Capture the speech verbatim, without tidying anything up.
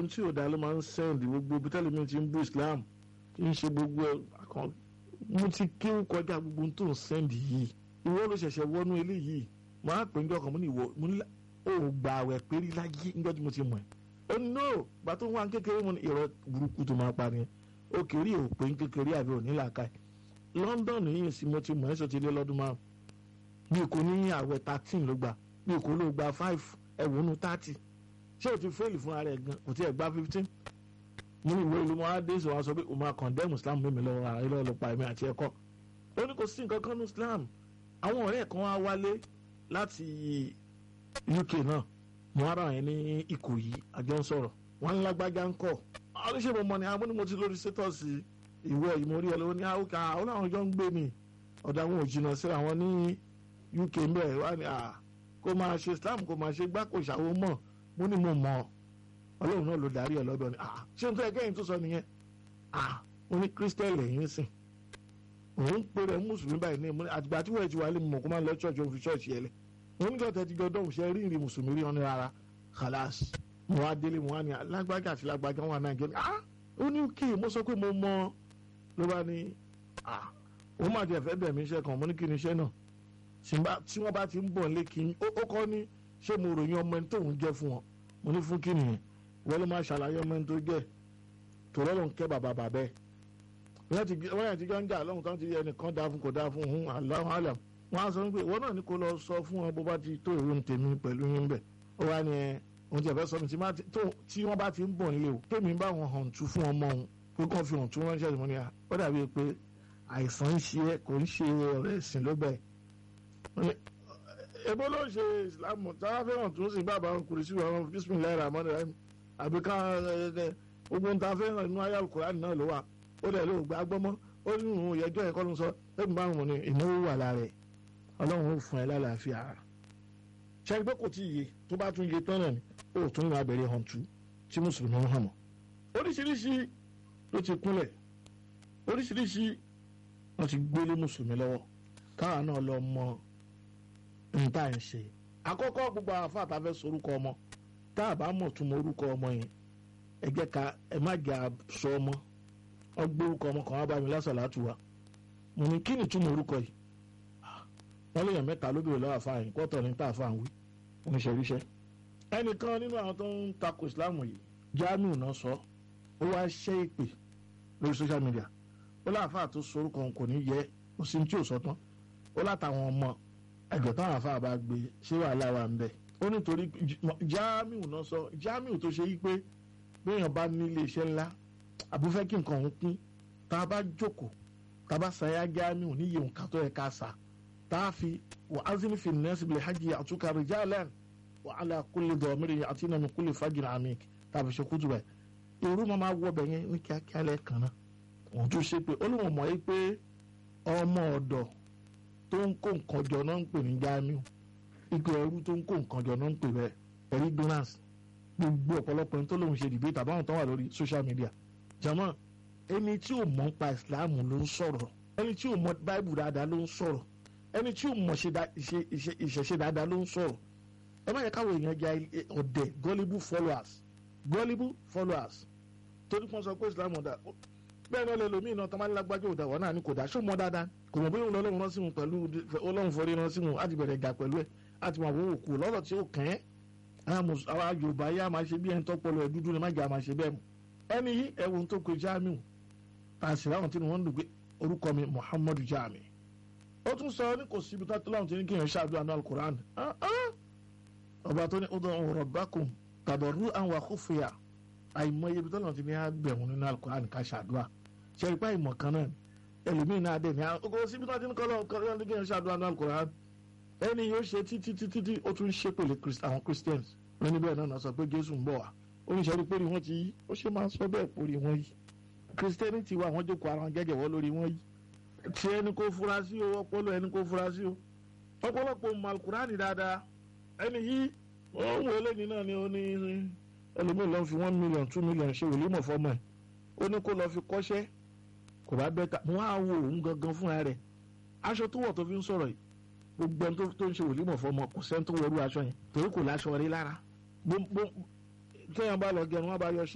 àwọn tí ò dá ló máa ń send gbogbo bí tẹ́lẹ̀ mi ti ń bú Islam tí ń ṣe gbogbo ẹ̀ mo ti kéwù kọjá gbogbo tó ń send yìí ìwọ ló ṣẹ̀ṣẹ̀ wọnú eléyìí mo á pè ń jọkàn mo ní ìwọ mo ní ò gbà àwẹ̀ pérí láyé níjọ́ tí mo ti mọ̀ ẹ́ ó ní no gbà tó ń wá kékeré mo ní ìrọ̀ burúkú tó máa pa ni ó kéré ò pé ń kékeré àbí ò ní làákàyè London yìí sì mo ti mọ̀ ẹ́ sọ ti lé lọ́dún márùn bí kò ní àwẹ̀ thirteen ló gbà bí kò ló gba five ẹ̀wọ̀nù thirty ṣé o ti fẹ́ẹ̀lì fún ara ẹ̀ gan kò tí ẹ̀ gba fifteen mo ní ìwé ìlú wọn á dé sọ wọn sọ pé òun máa condemn Islam mímí lọ́wọ́ ara ilé ọlọ́pàá ẹ̀mí àti ẹ̀kọ́ ó ní kò sí nǹkan kan ní Islam àwọn ọ̀rẹ́ kan wá wálé láti U K náà mo ara yẹn ní Ìkòyí àjọ ń sọ̀rọ̀ wọn ń lágbájá ń kọ̀ oníṣẹ́ mo mọ̀ ní àwọn onímọ̀ ti lórí status ìwé ìmọ̀rí ẹ̀ lọ́wọ́ ní àwòká àwọn àwọn ọjọ́ ń gbé mi ọ̀dọ̀ àwọn òjìnà síra wọn ní U K ń bẹ̀ wá ní à kó máa ṣe Islam kó máa ṣe gbá kò ṣàwó mọ̀ mo ní mo mọ̀ Ọlọ́run náà ló darí ẹ̀ lọ́dọ̀ ni à ṣé n tó ẹgẹ́ yìí tó sọ nìyẹn à mo ní Christian lẹ́yìn sìn òun pé rẹ̀ mùsùlùmí báyìí ní àtìgbà tí wọ́n ti wà lé mi mọ̀ kó máa lọ ṣọ́ọ̀ṣì òun fi ṣọ́ọ̀ṣì yẹlẹ̀ mo ní kọ́tẹ́ ti jọ dọ́hùn ṣe rí ìrìn mùsùlùmí rí ọ́nà rárá khalas mo wá délé mo wá ní lágbájá àti lágbájá wọn náà gẹ́gẹ́ ah ó ní kí mo sọ pé mo mọ ló bá ní ah òun máa jẹ fẹ́ bẹ̀ mí iṣẹ́ kan mo ní kí ni iṣẹ́ náà tí wọ́n bá ti ń bọ̀ lé kí ó kọ́ ní ṣé mo ròyìn ọmọ ẹni tóun jẹ́ fún wọn mo ní fún kí nìyẹn wọ́n ló máa ṣàlàyé ọmọ ẹni tó jẹ́ tòrọ́ ló ń kẹ́ bàbá bàbá ẹ̀ wọ́n yẹn ti jọ ń jà lọ́hùn tán ti yẹ ẹnìkan dáa fún kò dáa fún un Allahu alam wọ́n á sọ pé ìwọ náà ní kó lọ sọ fún wọn bó bá ti tó èrò ń tèmi pẹ̀lú yín bẹ̀ ó wá ní ẹ òun ti ẹ̀fẹ́ sọ mi tí wọ́n bá ti ń bọ̀ nílé o kémi bá wọn hàn tú fún ọmọ òun pé kàn fi hàn tú ránṣẹ́ ìmọ̀ ni ó dàbí pé àìsàn ń ṣe é kò ń ṣe ọ̀rẹ́ ìsìn ló bẹ̀. èbó ló ń ṣe ìsìlámù táwa fẹ́ràn tó ń sìn bàbá wọn kùrìsì wọn bismillahir rahmanir rahim àbí ká gbogbo ń ta fẹ́ràn inú ayé Al-Qur'an náà ló wà ó dẹ̀ ló gbà gbọ́mọ́ ó ní òun ìyẹjọ́ ẹ̀kọ́ ló ń sọ ẹ̀mí bá wọn ní ìnáwó wà lára ẹ̀ Ọlọ́run ó fún ẹ lálàáfíà ara ṣe pé kò tí ì yé tó bá tún yé tán náà ni ó tún ní abẹ́rẹ́ hàn tú tí mùsùlùmí ń hàn mọ́ oríṣiríṣi ló ti kúnlẹ̀ oríṣiríṣi wọ́n ti gbélé mùsùlùmí lọ́wọ́ káwa náà lọ mọ ohun tá à ń ṣe àkọ́kọ́ gbogbo àwọn afá àtàfẹ́ sorúkọ ọmọ tá a bá mọ̀ tún mọ orúkọ ọmọ yẹn ẹ jẹ́ ká ẹ má jẹ́ àṣọ ọmọ wọ́n gbé orúkọ ọmọ kan wá bá mi lásàlátù wa mo ní kí ni túmọ̀ orúkọ yìí wọ́n lè yàn mẹ́ta ló bèrè lọ́wọ́ àfáà yìí kọ́tọ̀ ní tá àfáà ń wí oníṣẹ́ríṣẹ́ ẹnìkan nínú àwọn tó ń takò ìsìláàmù yìí Jamiu náà sọ ó wá ṣẹ́ ìpè lórí social media ó láàfáà tó sọ orúkọ kò ní yẹ ó sì ń tí ò sọ tán ó látàwọn ọmọ ẹgbẹ́ táwọn àfáà bá gbé ṣé wàhálà wà ń bẹ̀ ó nítorí Jamiu náà sọ Jamiu tó ṣe yí pé béèyàn bá ní ilé iṣẹ́ ńlá àbúfẹ́ kí nǹkan òun kún tá a bá jókòó tá a bá sayá Jamiu níyì nǹkan tó yẹ ká sà taafi wa azini fi nasi bil hajji atuka rijalan wa ala kulli dhamiri atina min kulli fajrin amik taafi ṣe kutuba irú ma ma wọ bẹ̀yẹn ní kíákíá lẹ́ẹ̀kan náà wọ́n tún ṣe pé olùwọ̀n mọ̀ yí pé ọmọ ọ̀dọ̀ tó ń kó nǹkan jọ náà ń pè ní Jamiu ipò ẹrú tó ń kó nǹkan jọ náà ń pè bẹ́ẹ̀ ẹ̀rí ignorance gbogbo ọ̀pọ̀lọpọ̀ ní tó lóun ṣe debate àbáwọn tó wà lórí social media jama ẹni tí ò mọ̀ nípa Islam ló ń sọ̀rọ̀ ẹni tí ò mọ̀ Bible dáadáa ló ń sọ̀rọ̀ ẹni tí ò mọ̀ ìṣẹ̀ṣe dáadáa ló ń sọ̀rọ̀ ẹ má yẹ káwọn èèyàn ja ọ̀dẹ̀ gullible followers gullible followers torí wọ́n sọ pé Islam ọ̀dà bẹ́ẹ̀ náà lè lomi iná tamale lágbájọ́ òdà wọ́n náà ni kò dá ṣó mọ́ dáadáa kò mọ̀ bóyá Ọlọ́run rán sí wọn pẹ̀lú Ọlọ́run forí rán sí wọn àti bẹ̀rẹ̀ gà pẹ̀lú ẹ̀ àti mọ̀ àwọn òkú lọ́rọ̀ tí ó kàn ẹ́ àwọn Yorùbá yá máa ṣe bí ẹni tọ́pọ̀lọ ẹ̀ dúdú ni má jà máa ṣe bẹ́ẹ̀ mu ẹni yìí ẹ̀wọ̀n tó pe Jamiu àṣìláwọn tí wọ́n ń dùgbé orúkọ mi Muhammadu Jami ó tún sọ ní kò síbi tó lọ́run tí ní kí èèyàn ṣáàdúrà ní Al-Qur'an ọba tó ní ud'u rabbakum tadarru'an wa khufya àìmọye ibi tó lọ́run tí ní àgbẹ̀wọ̀n nínú Al-Qur'an ká ṣàdúrà ṣe ipá ìmọ̀ kan náà ẹlòmíín náà dẹ̀ ní kò síbi tó ní kí èèyàn ṣáàdúrà ní Al-Qur'an ẹni yóò ṣe títí títí tí ó tún ṣe pèlè àwọn Christians wọn níbẹ̀ náà sọ pé Jésù ń bọ̀ wá oníṣẹ́rí pé wọ́n ti yí ó ṣe máa sọ bẹ́ẹ̀ pórí wọn yìí Christianity wà wọ́n jókòó ara wọn gẹ́gẹ́ wọ́n lórí wọn yìí tí ẹni kó fura sí o ọpọlọ ẹni kó fura sí o ọ̀pọ̀lọpọ̀ mọ Al-Qur'ani dáadáa ẹni yìí ó ń wọlé ní náà ni ó ní ẹlòmíì lọ́n fi one million two million ṣe wòlímọ̀ fọ́mọ ẹ̀ ó ní kó lọ́ọ́ fi kọ́ṣẹ́ kò bá bẹ́ẹ̀ ta wọ́n á wo òun gangan fúnra rẹ̀ aṣọ tó wọ̀ tó fi ń sọ̀rọ̀ yìí gbogbo ẹni tó ń ṣe wòlímọ̀ fọ́mọ kò sẹ́ni tó wọlú aṣọ yẹn torí kò láṣọ rí lára gbogbo kéèyàn bá lọ gẹrun wọn bá yọ